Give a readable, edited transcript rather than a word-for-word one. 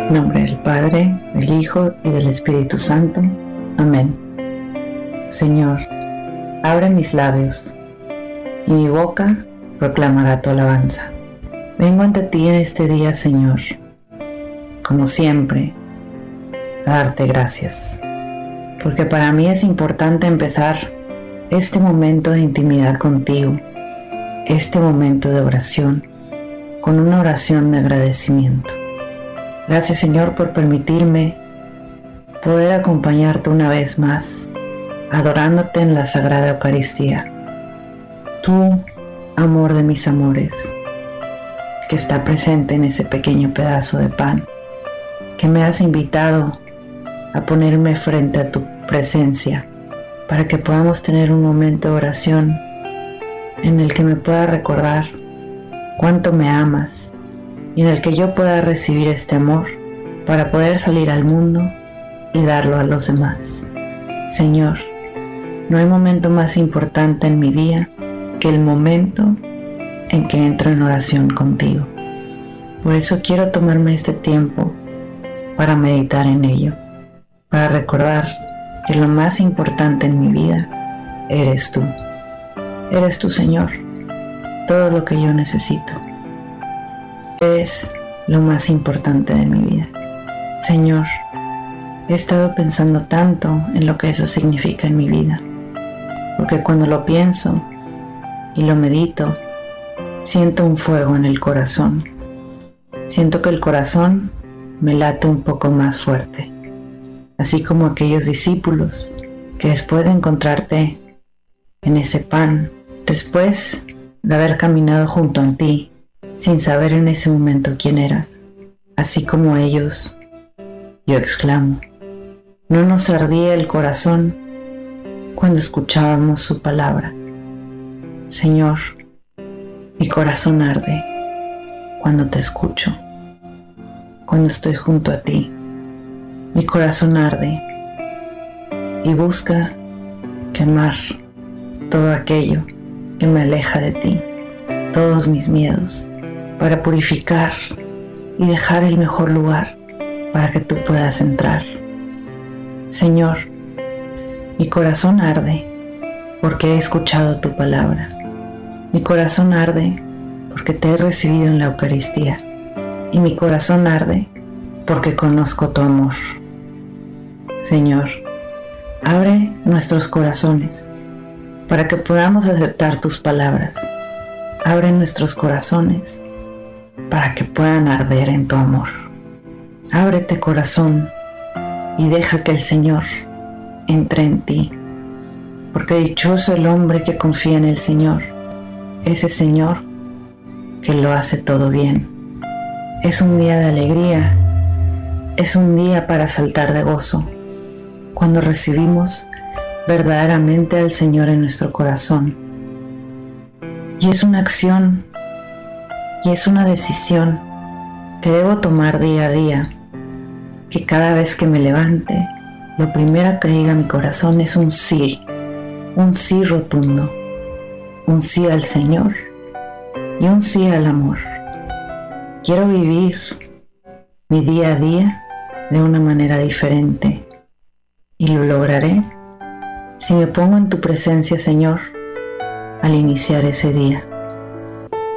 En nombre del Padre, del Hijo y del Espíritu Santo. Amén. Señor, abre mis labios, y mi boca proclamará tu alabanza. Vengo ante ti en este día, Señor, como siempre, a darte gracias, porque para mí es importante empezar este momento de intimidad contigo, este momento de oración, con una oración de agradecimiento. Gracias, Señor, por permitirme poder acompañarte una vez más, adorándote en la Sagrada Eucaristía. Tú, amor de mis amores, que está presente en ese pequeño pedazo de pan, que me has invitado a ponerme frente a tu presencia, para que podamos tener un momento de oración en el que me pueda recordar cuánto me amas y en el que yo pueda recibir este amor para poder salir al mundo y darlo a los demás. Señor, no hay momento más importante en mi día que el momento en que entro en oración contigo. Por eso quiero tomarme este tiempo para meditar en ello, para recordar que lo más importante en mi vida eres tú. Eres tú, Señor, todo lo que yo necesito. Eres lo más importante de mi vida. Señor, he estado pensando tanto en lo que eso significa en mi vida, porque cuando lo pienso y lo medito, siento un fuego en el corazón. Siento que el corazón me late un poco más fuerte, así como aquellos discípulos que después de encontrarte en ese pan, después de haber caminado junto a ti, sin saber en ese momento quién eras, así como ellos, yo exclamo, ¿no nos ardía el corazón cuando escuchábamos su palabra? Señor, mi corazón arde cuando te escucho, cuando estoy junto a ti. Mi corazón arde y busca quemar todo aquello que me aleja de ti, todos mis miedos, para purificar y dejar el mejor lugar para que tú puedas entrar. Señor, mi corazón arde porque he escuchado tu palabra. Mi corazón arde porque te he recibido en la Eucaristía. Y mi corazón arde porque conozco tu amor. Señor, abre nuestros corazones para que podamos aceptar tus palabras. Abre nuestros corazones para que puedan arder en tu amor. Ábrete, corazón, y deja que el Señor entre en ti, porque dichoso el hombre que confía en el Señor, ese Señor que lo hace todo bien. Es un día de alegría, es un día para saltar de gozo, cuando recibimos verdaderamente al Señor en nuestro corazón. Y es una acción y es una decisión que debo tomar día a día, que cada vez que me levante, lo primero que diga mi corazón es un sí rotundo, un sí al Señor y un sí al amor. Quiero vivir mi día a día de una manera diferente y lo lograré si me pongo en tu presencia, Señor, al iniciar ese día.